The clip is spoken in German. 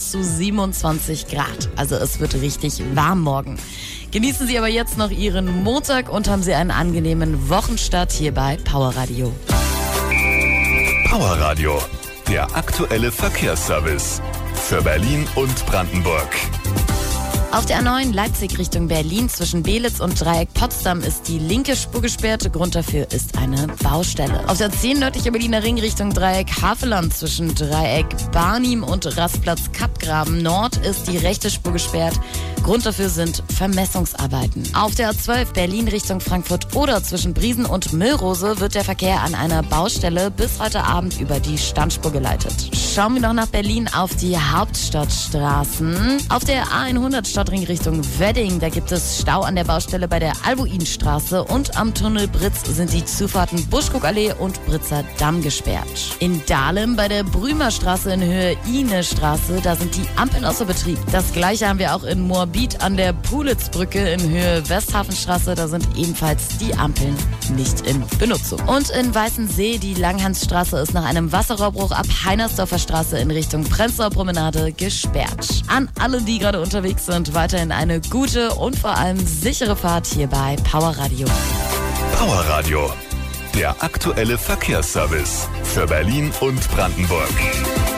bis zu 27 Grad. Also es wird richtig warm morgen. Genießen Sie aber jetzt noch Ihren Montag und haben Sie einen angenehmen Wochenstart hier bei Power Radio. Power Radio, der aktuelle Verkehrsservice für Berlin und Brandenburg. Auf der A9 Leipzig Richtung Berlin zwischen Belitz und Dreieck Potsdam ist die linke Spur gesperrt. Grund dafür ist eine Baustelle. Auf der 10 nördlicher Berliner Ring Richtung Dreieck Havelland zwischen Dreieck Barnim und Rastplatz Kappgraben Nord ist die rechte Spur gesperrt. Grund dafür sind Vermessungsarbeiten. Auf der A12 Berlin Richtung Frankfurt oder zwischen Briesen und Müllrose wird der Verkehr an einer Baustelle bis heute Abend über die Standspur geleitet. Schauen wir noch nach Berlin auf die Hauptstadtstraßen. Auf der A100 Stadtring Richtung Wedding, da gibt es Stau an der Baustelle bei der Albuinstraße und am Tunnel Britz sind die Zufahrten Buschkuckallee und Britzer Damm gesperrt. In Dahlem bei der Brümerstraße in Höhe Ine-Straße, da sind die Ampeln außer Betrieb. Das gleiche haben wir auch in Moabit an der Pulitzbrücke in Höhe Westhafenstraße, da sind ebenfalls die Ampeln nicht in Benutzung. Und in Weißensee, die Langhansstraße ist nach einem Wasserrohrbruch ab Heinersdorfer Straße in Richtung Prenzlauer Promenade gesperrt. An alle, die gerade unterwegs sind, weiterhin eine gute und vor allem sichere Fahrt hier bei Power Radio. Power Radio, der aktuelle Verkehrsservice für Berlin und Brandenburg.